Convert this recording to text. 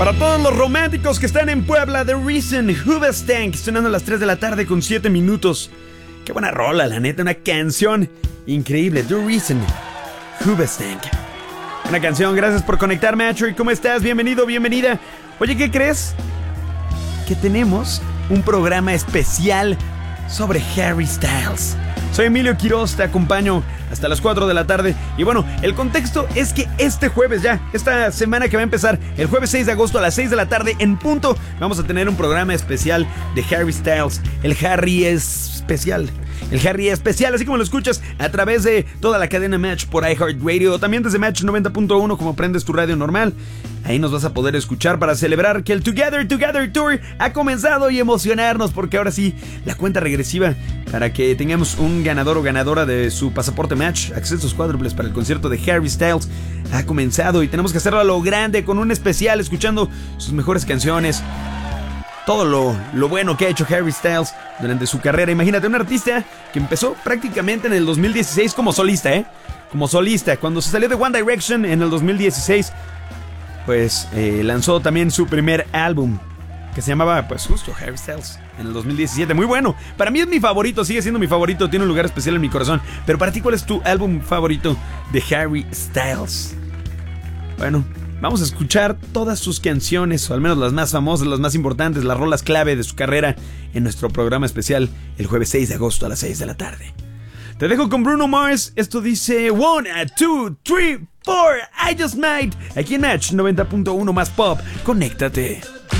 Para todos los románticos que están en Puebla, The Reason, Hoobastank, sonando a las 3 de la tarde con 7 minutos. Qué buena rola, la neta, una canción increíble. The Reason, Hoobastank. Una canción, gracias por conectarme, Achory. ¿Cómo estás? Bienvenido, bienvenida. Oye, ¿qué crees? Que tenemos un programa especial sobre Harry Styles. Soy Emilio Quiroz, te acompaño hasta las 4 de la tarde. Y bueno, el contexto es que este jueves ya, esta semana que va a empezar, el jueves 6 de agosto a las 6 de la tarde en punto, vamos a tener un programa especial de Harry Styles. El Harry es especial. El Harry es especial, así como lo escuchas a través de toda la cadena Match por iHeartRadio, también desde Match 90.1 como prendes tu radio normal. Ahí nos vas a poder escuchar para celebrar que el Together Tour ha comenzado y emocionarnos porque ahora sí, la cuenta regresiva para que tengamos un ganador o ganadora de su pasaporte Match, accesos cuádruples para el concierto de Harry Styles, ha comenzado y tenemos que hacerlo a lo grande con un especial, escuchando sus mejores canciones. Todo lo bueno que ha hecho Harry Styles durante su carrera. Imagínate, un artista que empezó prácticamente en el 2016 como solista, Como solista. Cuando se salió de One Direction en el 2016, pues lanzó también su primer álbum, que se llamaba, pues justo, Harry Styles, en el 2017. Muy bueno. Para mí es mi favorito, sigue siendo mi favorito, tiene un lugar especial en mi corazón. Pero para ti, ¿cuál es tu álbum favorito de Harry Styles? Bueno, vamos a escuchar todas sus canciones, o al menos las más famosas, las más importantes, las rolas clave de su carrera, en nuestro programa especial el jueves 6 de agosto a las 6 de la tarde. Te dejo con Bruno Mars. Esto dice 1, 2, 3, 4, I Just Might. Aquí en Match 90.1 más pop. Conéctate.